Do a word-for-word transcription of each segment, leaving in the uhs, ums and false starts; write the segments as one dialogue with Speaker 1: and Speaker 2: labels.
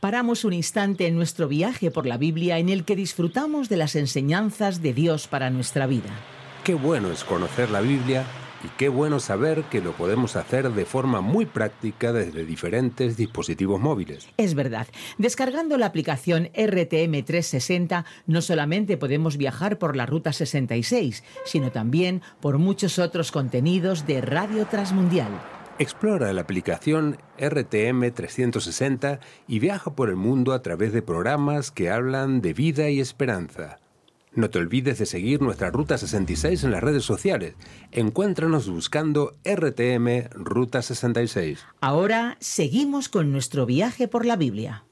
Speaker 1: Paramos un instante en nuestro viaje por la Biblia en el que disfrutamos de las enseñanzas de Dios para nuestra vida.
Speaker 2: Qué bueno es conocer la Biblia y qué bueno saber que lo podemos hacer de forma muy práctica desde diferentes dispositivos móviles.
Speaker 1: Es verdad, descargando la aplicación R T M trescientos sesenta no solamente podemos viajar por la Ruta sesenta y seis, sino también por muchos otros contenidos de Radio Transmundial.
Speaker 2: Explora la aplicación R T M trescientos sesenta y viaja por el mundo a través de programas que hablan de vida y esperanza. No te olvides de seguir nuestra Ruta sesenta y seis en las redes sociales. Encuéntranos buscando R T M Ruta sesenta y seis.
Speaker 1: Ahora seguimos con nuestro viaje por la Biblia.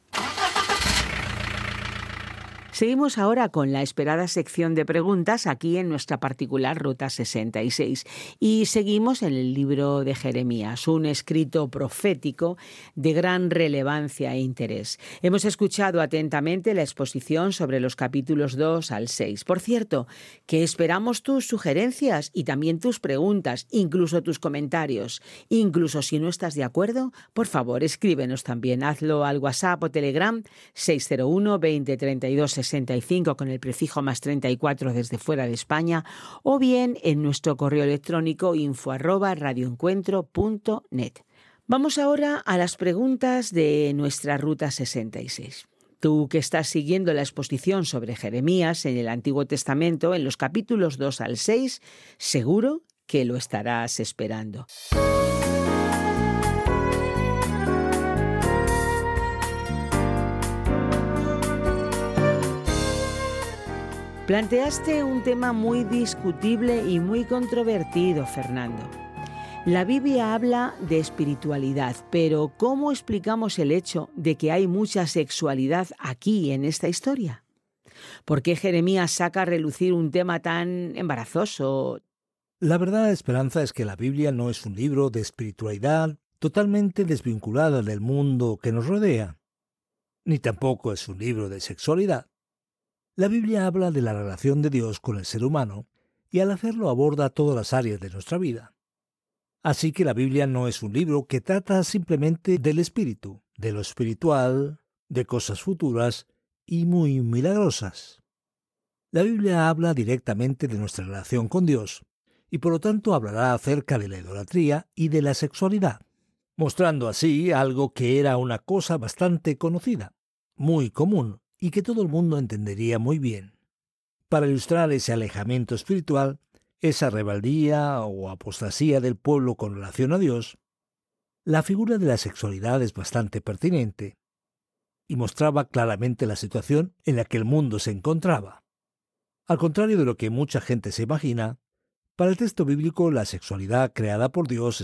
Speaker 1: Seguimos ahora con la esperada sección de preguntas aquí en nuestra particular Ruta sesenta y seis y seguimos en el libro de Jeremías, un escrito profético de gran relevancia e interés. Hemos escuchado atentamente la exposición sobre los capítulos dos al seis. Por cierto, que esperamos tus sugerencias y también tus preguntas, incluso tus comentarios. Incluso si no estás de acuerdo, por favor, escríbenos también. Hazlo al WhatsApp o Telegram seis cero uno, veinte, treinta y dos, sesenta y cinco con el prefijo más treinta y cuatro desde fuera de España, o bien en nuestro correo electrónico info arroba radioencuentro punto net. Vamos ahora a las preguntas de nuestra Ruta sesenta y seis. Tú que estás siguiendo la exposición sobre Jeremías en el Antiguo Testamento, en los capítulos dos al seis, seguro que lo estarás esperando. Planteaste un tema muy discutible y muy controvertido, Fernando. La Biblia habla de espiritualidad, pero ¿cómo explicamos el hecho de que hay mucha sexualidad aquí en esta historia? ¿Por qué Jeremías saca a relucir un tema tan embarazoso?
Speaker 3: La verdad, Esperanza, es que la Biblia no es un libro de espiritualidad totalmente desvinculada del mundo que nos rodea, ni tampoco es un libro de sexualidad. La Biblia habla de la relación de Dios con el ser humano y al hacerlo aborda todas las áreas de nuestra vida. Así que la Biblia no es un libro que trata simplemente del espíritu, de lo espiritual, de cosas futuras y muy milagrosas. La Biblia habla directamente de nuestra relación con Dios y por lo tanto hablará acerca de la idolatría y de la sexualidad, mostrando así algo que era una cosa bastante conocida, muy común, y que todo el mundo entendería muy bien. Para ilustrar ese alejamiento espiritual, esa rebeldía o apostasía del pueblo con relación a Dios, la figura de la sexualidad es bastante pertinente y mostraba claramente la situación en la que el mundo se encontraba. Al contrario de lo que mucha gente se imagina, para el texto bíblico la sexualidad creada por Dios